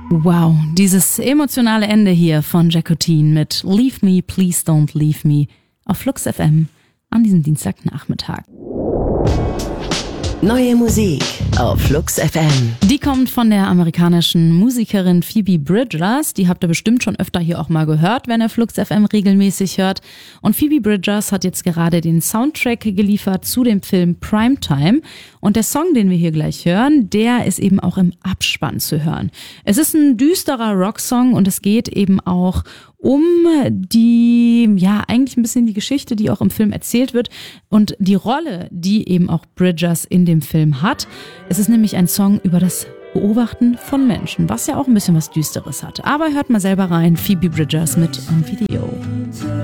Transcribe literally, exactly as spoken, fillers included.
Wow, dieses emotionale Ende hier von Jacqueline mit Leave Me, Please Don't Leave Me auf Flux F M an diesem Dienstagnachmittag. Neue Musik auf Flux F M. Die kommt von der amerikanischen Musikerin Phoebe Bridgers. Die habt ihr bestimmt schon öfter hier auch mal gehört, wenn ihr Flux F M regelmäßig hört. Und Phoebe Bridgers hat jetzt gerade den Soundtrack geliefert zu dem Film Primetime. Und der Song, den wir hier gleich hören, der ist eben auch im Abspann zu hören. Es ist ein düsterer Rocksong und es geht eben auch um die, ja, eigentlich ein bisschen die Geschichte, die auch im Film erzählt wird und die Rolle, die eben auch Bridgers in dem Film hat. Es ist nämlich ein Song über das Beobachten von Menschen, was ja auch ein bisschen was Düsteres hat. Aber hört mal selber rein, Phoebe Bridgers mit On Video.